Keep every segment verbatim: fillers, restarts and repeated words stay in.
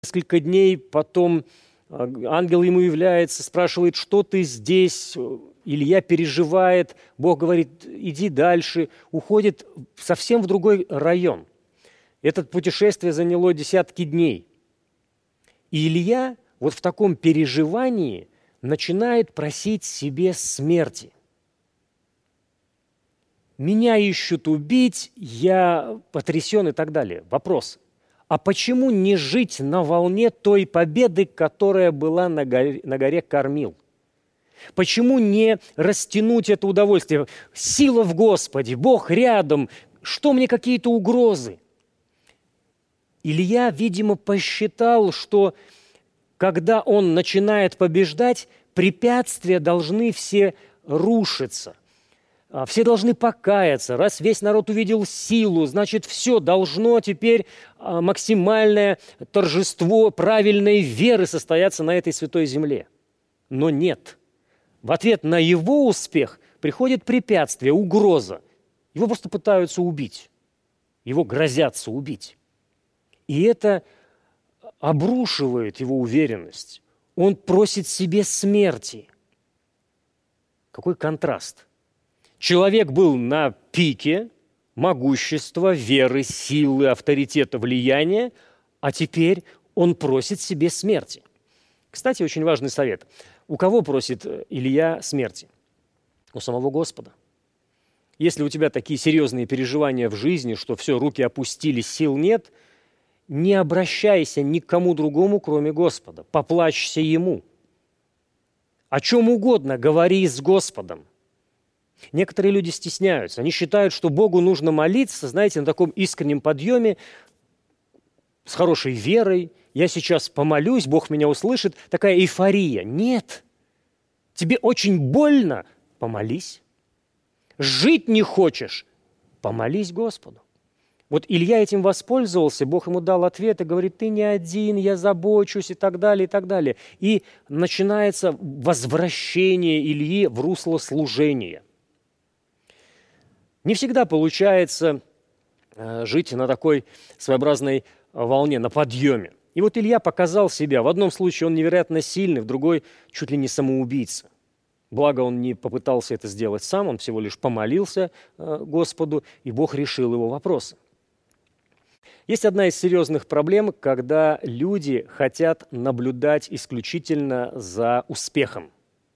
Несколько дней потом ангел ему является, спрашивает, что ты здесь? Илья переживает, Бог говорит, иди дальше, уходит совсем в другой район. Это путешествие заняло десятки дней. И Илья вот в таком переживании начинает просить себе смерти. Меня ищут убить, я потрясен и так далее. Вопрос. А почему не жить на волне той победы, которая была на горе, на горе Кормил? Почему не растянуть это удовольствие? Сила в Господе, Бог рядом, что мне какие-то угрозы? Илья, видимо, посчитал, что когда он начинает побеждать, препятствия должны все рушиться. Все должны покаяться. Раз весь народ увидел силу, значит, все должно теперь максимальное торжество правильной веры состояться на этой святой земле. Но нет. В ответ на его успех приходит препятствие, угроза. Его просто пытаются убить. Его грозятся убить. И это обрушивает его уверенность. Он просит себе смерти. Какой контраст! Человек был на пике могущества, веры, силы, авторитета, влияния, а теперь он просит себе смерти. Кстати, очень важный совет. У кого просит Илья смерти? У самого Господа. Если у тебя такие серьезные переживания в жизни, что все, руки опустились, сил нет, не обращайся ни к кому другому, кроме Господа. Поплачься Ему. О чем угодно говори с Господом. Некоторые люди стесняются. Они считают, что Богу нужно молиться, знаете, на таком искреннем подъеме, с хорошей верой. Я сейчас помолюсь, Бог меня услышит. Такая эйфория. Нет. Тебе очень больно? Помолись. Жить не хочешь? Помолись Господу. Вот Илья этим воспользовался, Бог ему дал ответ и говорит, ты не один, я забочусь и так далее, и так далее. И начинается возвращение Ильи в русло служения. Не всегда получается э, жить на такой своеобразной волне, на подъеме. И вот Илья показал себя. В одном случае он невероятно сильный, в другой чуть ли не самоубийца. Благо он не попытался это сделать сам, он всего лишь помолился э, Господу, и Бог решил его вопросы. Есть одна из серьезных проблем, когда люди хотят наблюдать исключительно за успехом.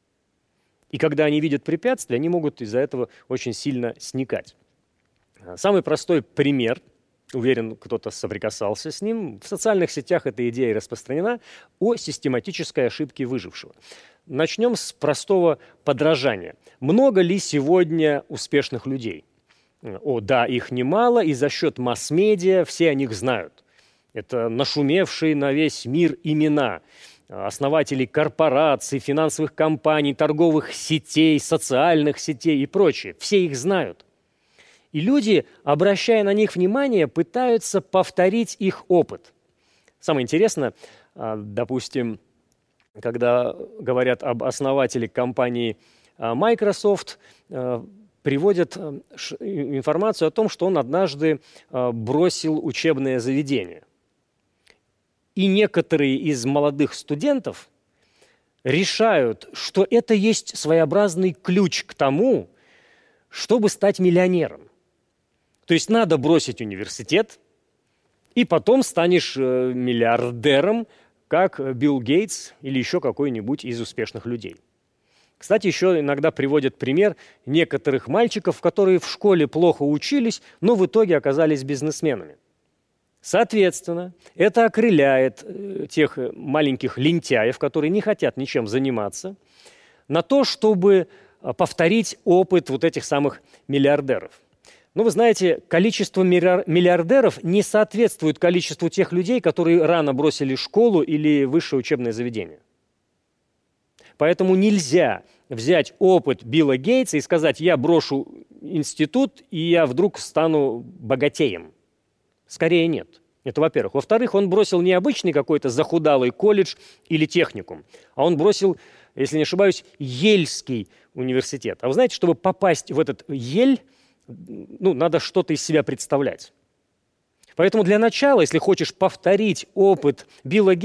И когда они видят препятствия, они могут из-за этого очень сильно сникать. Самый простой пример, уверен, кто-то соприкасался с ним, в социальных сетях эта идея распространена, о систематической ошибке выжившего. Начнем с простого подражания. Много ли сегодня успешных людей? О, да, их немало, и за счет масс-медиа все о них знают. Это нашумевшие на весь мир имена основателей корпораций, финансовых компаний, торговых сетей, социальных сетей и прочее. Все их знают. И люди, обращая на них внимание, пытаются повторить их опыт. Самое интересное, допустим, когда говорят об основателе компании Microsoft, приводят информацию о том, что он однажды бросил учебное заведение. И некоторые из молодых студентов решают, что это есть своеобразный ключ к тому, чтобы стать миллионером. То есть надо бросить университет, и потом станешь миллиардером, как Билл Гейтс или еще какой-нибудь из успешных людей. Кстати, еще иногда приводят пример некоторых мальчиков, которые в школе плохо учились, но в итоге оказались бизнесменами. Соответственно, это окрыляет тех маленьких лентяев, которые не хотят ничем заниматься, на то, чтобы повторить опыт вот этих самых миллиардеров. Но вы знаете, количество миллиардеров не соответствует количеству тех людей, которые рано бросили школу или высшее учебное заведение. Поэтому нельзя взять опыт Билла Гейтса и сказать, я брошу институт, и я вдруг стану богатеем. Скорее нет. Это во-первых. Во-вторых, он бросил не обычный какой-то захудалый колледж или техникум, а он бросил, если не ошибаюсь, Ельский университет. А вы знаете, чтобы попасть в этот Ель, ну, надо что-то из себя представлять. Поэтому для начала, если хочешь повторить опыт Билла